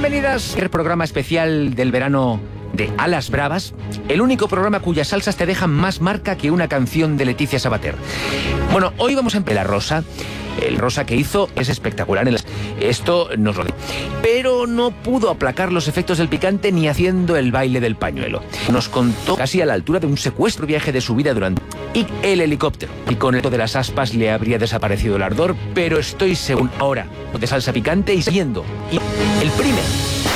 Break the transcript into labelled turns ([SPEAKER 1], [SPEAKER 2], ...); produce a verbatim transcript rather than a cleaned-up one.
[SPEAKER 1] Bienvenidas al programa especial del verano de Alas Bravas, el único programa cuyas salsas te dejan más marca que una canción de Leticia Sabater. Bueno, hoy vamos a empezar la rosa. El rosa que hizo es espectacular. Esto nos lo dice. Pero no pudo aplacar los efectos del picante ni haciendo el baile del pañuelo. Nos contó casi a la altura de un secuestro viaje de su vida durante y el helicóptero. Y con el de las aspas le habría desaparecido el ardor, pero estoy seguro ahora de salsa picante y siguiendo. Y el primer